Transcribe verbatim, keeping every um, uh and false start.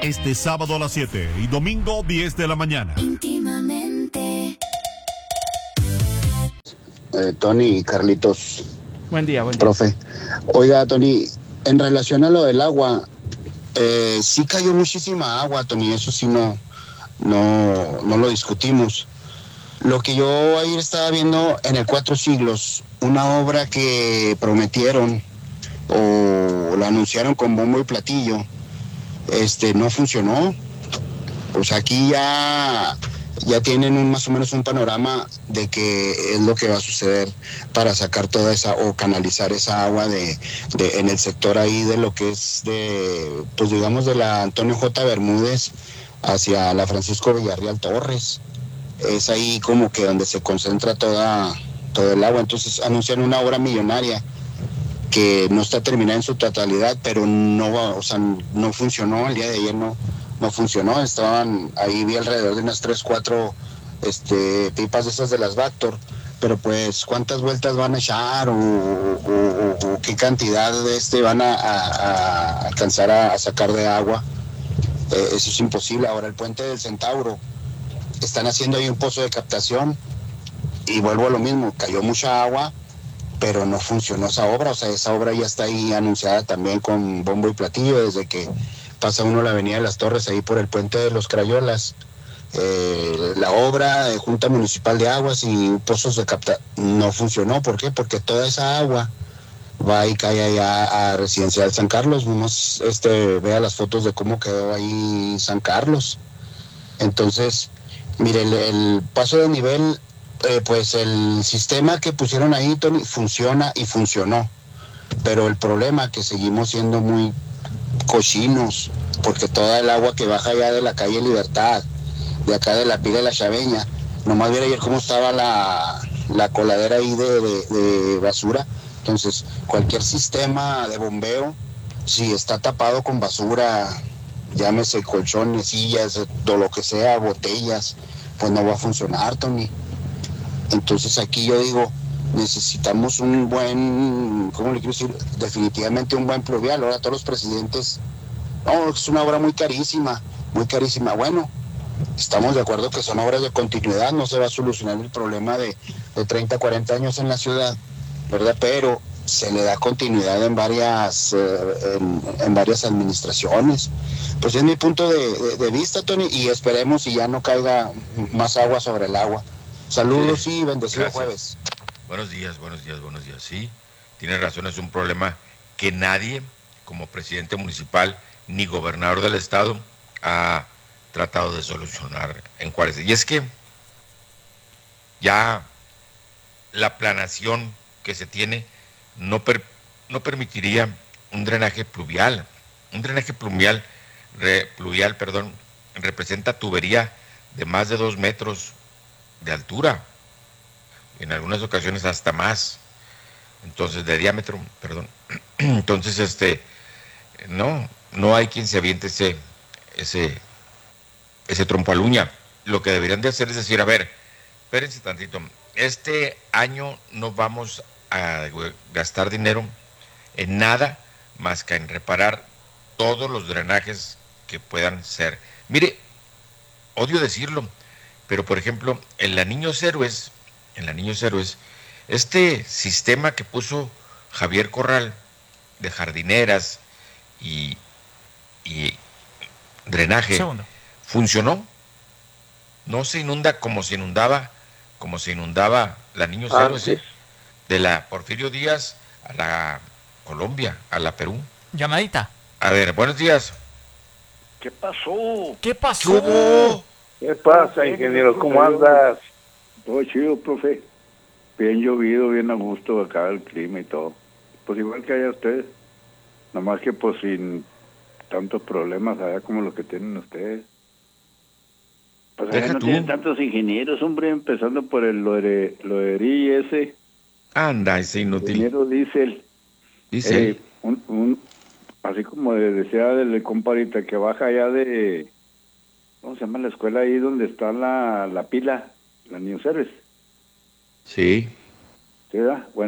este sábado a las siete y domingo diez de la mañana. Íntimamente. Eh, Tony y Carlitos. Buen día, buen día. Profe. Oiga, Tony, en relación a lo del agua, eh, sí cayó muchísima agua, Tony, eso sí no, no, no lo discutimos. Lo que yo ayer estaba viendo en el Cuatro Siglos, una obra que prometieron o lo anunciaron con bombo y platillo, este, no funcionó. Pues aquí ya, ya tienen un, más o menos un panorama de qué es lo que va a suceder para sacar toda esa o canalizar esa agua de, de en el sector ahí de lo que es de, pues digamos de la Antonio J. Bermúdez hacia la Francisco Villarreal Torres. Es ahí como que donde se concentra toda todo el agua. Entonces anuncian una obra millonaria que no está terminada en su totalidad, pero no va, o sea, no funcionó. El día de ayer no, no funcionó. Estaban ahí, vi alrededor de unas tres, cuatro este, pipas de esas de las Vactor, pero pues cuántas vueltas van a echar o, o, o, o qué cantidad de este van a, a, a alcanzar a, a sacar de agua. Eh, eso es imposible. Ahora el puente del Centauro, están haciendo ahí un pozo de captación y vuelvo a lo mismo, cayó mucha agua, pero no funcionó esa obra. O sea, esa obra ya está ahí anunciada también con bombo y platillo desde que pasa uno la avenida de las Torres ahí por el puente de los Crayolas. Eh, la obra de Junta Municipal de Aguas y pozos de captación no funcionó. ¿Por qué? Porque toda esa agua va y cae allá a Residencial San Carlos. Vimos, este, vea las fotos de cómo quedó ahí San Carlos. Entonces, mire, el, el paso de nivel, eh, pues el sistema que pusieron ahí, Tony, funciona y funcionó. Pero el problema es que seguimos siendo muy cochinos, porque toda el agua que baja allá de la calle Libertad, de acá de la Pila de la Chaveña, nomás viera ayer cómo estaba la, la coladera ahí de, de, de basura. Entonces, cualquier sistema de bombeo, si está tapado con basura, llámese colchones, sillas, o lo que sea, botellas, pues no va a funcionar, Tony. Entonces aquí yo digo, necesitamos un buen, ¿cómo le quiero decir? Definitivamente un buen pluvial. Ahora todos los presidentes, no, es una obra muy carísima, muy carísima. Bueno, estamos de acuerdo que son obras de continuidad, no se va a solucionar el problema de, de treinta, cuarenta años en la ciudad, ¿verdad? Pero se le da continuidad en varias, eh, en, en varias administraciones. Pues es mi punto de, de, de vista, Tony, y esperemos y ya no caiga más agua sobre el agua. Saludos sí, y bendecido gracias. Jueves. Buenos días, buenos días, buenos días. Sí, tienes razón, es un problema que nadie, como presidente municipal ni gobernador del estado, ha tratado de solucionar en Juárez. Y es que ya la planación que se tiene no, per, no permitiría un drenaje pluvial. Un drenaje pluvial, re, pluvial, perdón, representa tubería de más de dos metros de altura, en algunas ocasiones hasta más, entonces de diámetro, perdón. Entonces, este, no, no hay quien se aviente ese, ese, ese trompo a la uña. Lo que deberían de hacer es decir, a ver, espérense tantito, este año no vamos a gastar dinero en nada más que en reparar todos los drenajes que puedan ser. Mire, odio decirlo, pero por ejemplo, en la Niños Héroes, en la Niños Héroes, este sistema que puso Javier Corral de jardineras y, y drenaje, Segundo. funcionó. No se inunda como se inundaba, como se inundaba la Niños Ah, Héroes, sí. ¿eh? De la Porfirio Díaz a la Colombia, a la Perú. Llamadita. A ver, buenos días. ¿Qué pasó? ¿Qué ¿Qué pasó? hubo? ¿Qué pasa, ingeniero? ¿Cómo andas? Todo chido, profe. Bien llovido, bien a gusto acá el clima y todo. Pues igual que allá ustedes. Nomás que pues sin tantos problemas allá como los que tienen ustedes. Pues allá Deja no tú. tienen tantos ingenieros, hombre, empezando por el Loere, Loerí ese. Anda, ese inútil. Ingeniero Diesel. Dice. Eh, un, un, así como de, decía del compadrita que baja allá de... ¿Cómo se llama la escuela ahí donde está la, la pila? La New Service. Sí. ¿Sí, verdad? Bueno.